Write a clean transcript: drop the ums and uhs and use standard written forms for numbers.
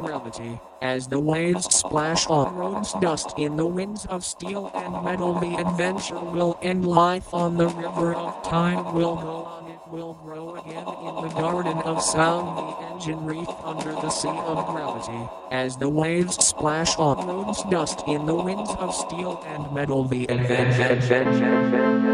gravity. As the waves splash on roads, dust in the winds of steel and metal, the adventure will end. Life on the river of time will go on. It will grow again in the garden of sound. The engine reef under the sea of gravity. As the waves splash on roads, dust in the winds of steel and metal, the adventure.